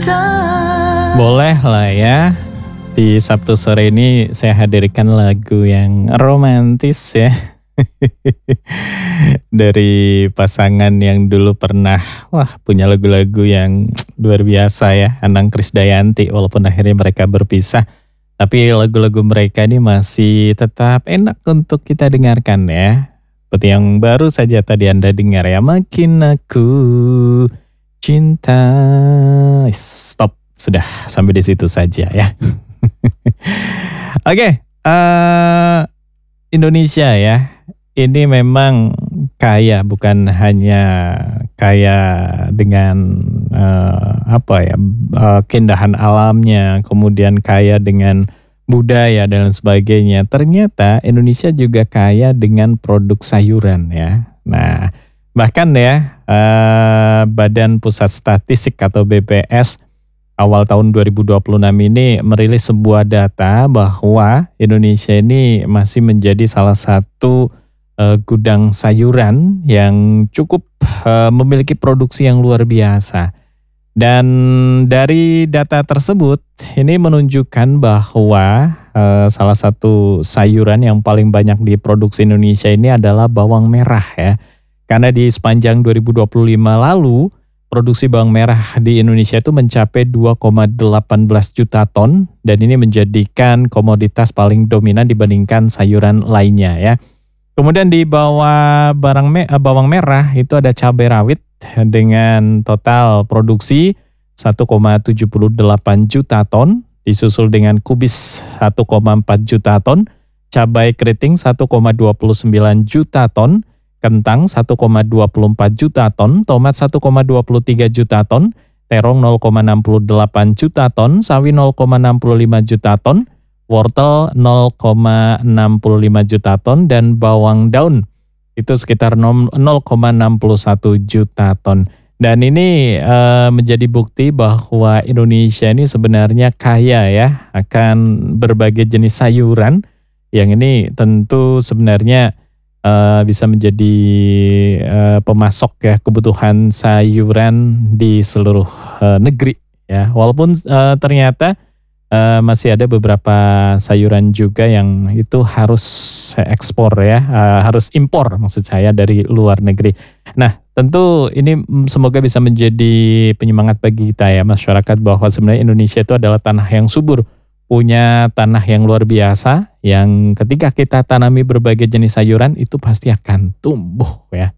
Boleh lah ya. Di Sabtu sore ini saya hadirkan lagu yang romantis ya. Dari pasangan yang dulu pernah punya lagu-lagu yang luar biasa ya, Anang Krisdayanti, walaupun akhirnya mereka berpisah. Tapi lagu-lagu mereka ini masih tetap enak untuk kita dengarkan ya. Seperti yang baru saja tadi Anda dengar ya, Makin Aku Cinta. Stop, sudah sampai di situ saja ya. Oke, Indonesia ya. Ini memang kaya, bukan hanya kaya dengan keindahan alamnya, kemudian kaya dengan budaya dan sebagainya. Ternyata Indonesia juga kaya dengan produk sayuran ya. Nah, bahkan ya Badan Pusat Statistik atau BPS awal tahun 2026 ini merilis sebuah data bahwa Indonesia ini masih menjadi salah satu gudang sayuran yang cukup memiliki produksi yang luar biasa. Dan dari data tersebut ini menunjukkan bahwa salah satu sayuran yang paling banyak diproduksi Indonesia ini adalah bawang merah ya. Karena di sepanjang 2025 lalu produksi bawang merah di Indonesia itu mencapai 2,18 juta ton dan ini menjadikan komoditas paling dominan dibandingkan sayuran lainnya ya. Kemudian di bawah bawang merah itu ada cabai rawit dengan total produksi 1,78 juta ton, disusul dengan kubis 1,4 juta ton, cabai keriting 1,29 juta ton, kentang 1,24 juta ton, tomat 1,23 juta ton, terong 0,68 juta ton, sawi 0,65 juta ton, wortel 0,65 juta ton, dan bawang daun itu sekitar 0,61 juta ton. Dan ini menjadi bukti bahwa Indonesia ini sebenarnya kaya ya akan berbagai jenis sayuran yang ini tentu sebenarnya bisa menjadi pemasok ya kebutuhan sayuran di seluruh negeri ya. Walaupun ternyata masih ada beberapa sayuran juga yang itu harus ekspor ya, harus impor maksud saya dari luar negeri. Nah tentu ini semoga bisa menjadi penyemangat bagi kita ya masyarakat bahwa sebenarnya Indonesia itu adalah tanah yang subur, punya tanah yang luar biasa yang ketika kita tanami berbagai jenis sayuran itu pasti akan tumbuh ya.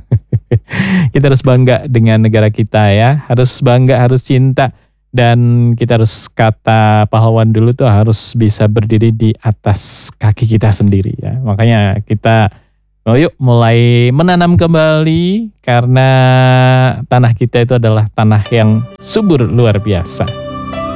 Kita harus bangga dengan negara kita ya, harus bangga, harus cinta. Dan kita harus kata pahlawan dulu tuh harus bisa berdiri di atas kaki kita sendiri ya. Makanya kita yuk mulai menanam kembali karena tanah kita itu adalah tanah yang subur luar biasa.